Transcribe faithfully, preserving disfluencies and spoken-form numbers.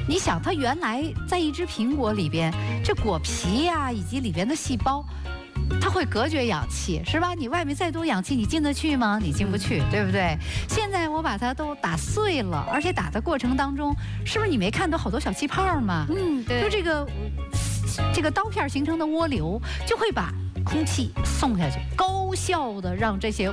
你想，它原来在一只苹果里边，这果皮呀、啊、以及里边的细胞，它会隔绝氧气，是吧？你外面再多氧气，你进得去吗？你进不去，对不对？现在我把它都打碎了，而且打的过程当中，是不是你没看到好多小气泡吗？ 嗯，对， 就这个这个刀片形成的涡流，就会把空气送下去，高效的让这些